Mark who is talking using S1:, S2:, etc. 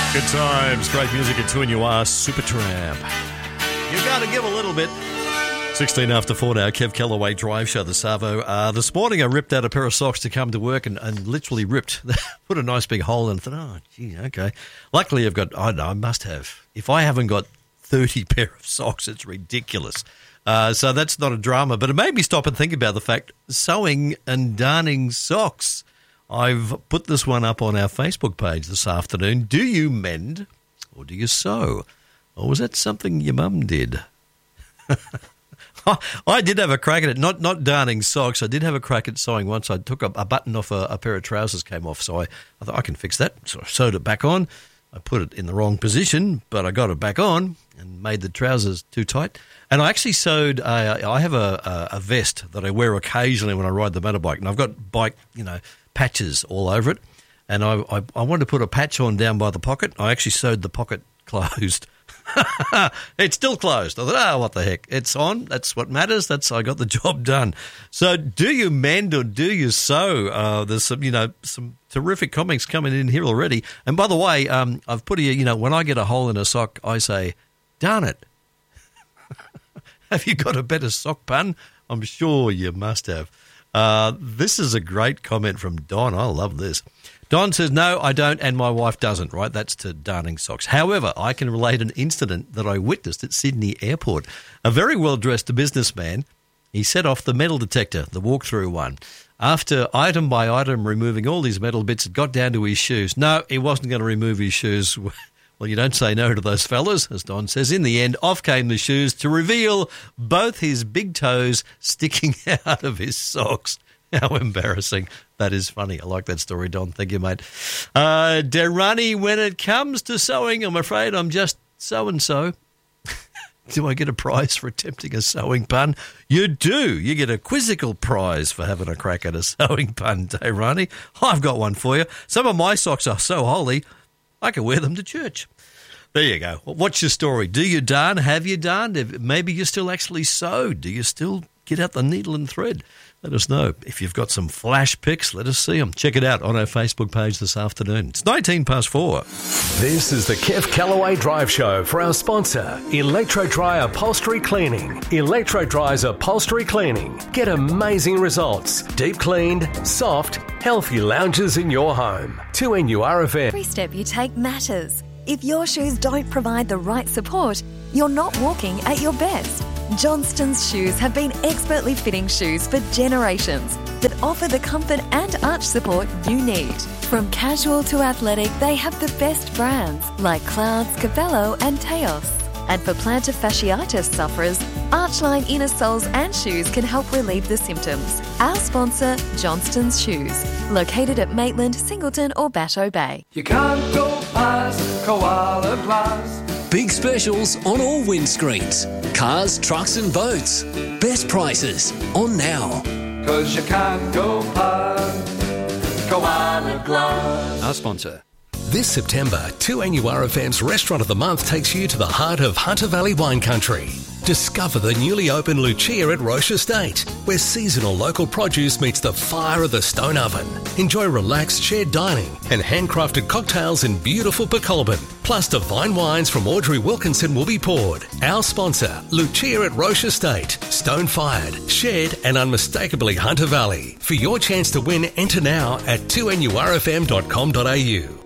S1: Good times, great music at 2 and you are Supertramp. You got to give a little bit. 16 after 4 now, Kev Callaway Drive Show, the Savo. This morning I ripped out a pair of socks to come to work and literally ripped, put a nice big hole in and thought, oh, gee, okay. Luckily I've got, I know, I must have. If I haven't got 30 pair of socks, it's ridiculous. So that's not a drama, but it made me stop and think about the fact, sewing and darning socks. I've put this one up on our Facebook page this afternoon. Do you mend or do you sew? Or was that something your mum did? I did have a crack at it, not darning socks. I did have a crack at sewing once. I took a button off a pair of trousers came off, so I thought I can fix that. So I sewed it back on. I put it in the wrong position, but I got it back on and made the trousers too tight. And I actually sewed, I have a vest that I wear occasionally when I ride the motorbike, and I've got bike, patches all over it. And I wanted to put a patch on down by the pocket. I actually sewed the pocket closed. It's still closed. I thought, what the heck? It's on. That's what matters. I got the job done. So do you mend or do you sew? There's some terrific comments coming in here already. And by the way, I've put here, when I get a hole in a sock, I say, darn it. Have you got a better sock pun? I'm sure you must have. This is a great comment from Don. I love this. Don says, no, I don't, and my wife doesn't, right? That's to darning socks. However, I can relate an incident that I witnessed at Sydney Airport. A very well-dressed businessman, he set off the metal detector, the walk-through one. After item by item removing all these metal bits, it got down to his shoes. No, he wasn't going to remove his shoes. Well, you don't say no to those fellas, as Don says. In the end, off came the shoes to reveal both his big toes sticking out of his socks. How embarrassing. That is funny. I like that story, Don. Thank you, mate. Derani, when it comes to sewing, I'm afraid I'm just so-and-so. Do I get a prize for attempting a sewing pun? You do. You get a quizzical prize for having a crack at a sewing pun, Derani. I've got one for you. Some of my socks are so holy, I can wear them to church. There you go. What's your story? Do you darn? Have you darned? Maybe you still actually sew. Do you still get out the needle and thread? Let us know. If you've got some flash pics, let us see them. Check it out on our Facebook page this afternoon. It's 19 past 4.
S2: This is the Kev Callaway Drive Show for our sponsor, Electro Dry Upholstery Cleaning. Electro Dry's Upholstery Cleaning. Get amazing results. Deep cleaned, soft, healthy lounges in your home. 2NURFM.
S3: Every step you take matters. If your shoes don't provide the right support, you're not walking at your best. Johnston's Shoes have been expertly fitting shoes for generations that offer the comfort and arch support you need. From casual to athletic, they have the best brands like Clouds, Cabello and Teos. And for plantar fasciitis sufferers, Archline inner soles and shoes can help relieve the symptoms. Our sponsor, Johnston's Shoes, located at Maitland, Singleton or Batteau Bay.
S4: You can't go past Koala Glass.
S5: Big specials on all windscreens. Cars, trucks and boats. Best prices on now.
S4: 'Cause you can't go past Koala Glass.
S1: Our sponsor.
S2: This September, 2NURFM's Restaurant of the Month takes you to the heart of Hunter Valley wine country. Discover the newly opened Lucia at Roche Estate, where seasonal local produce meets the fire of the stone oven. Enjoy relaxed shared dining and handcrafted cocktails in beautiful Pecolbin. Plus divine wines from Audrey Wilkinson will be poured. Our sponsor, Lucia at Roche Estate. Stone-fired, shared and unmistakably Hunter Valley. For your chance to win, enter now at 2NURFM.com.au.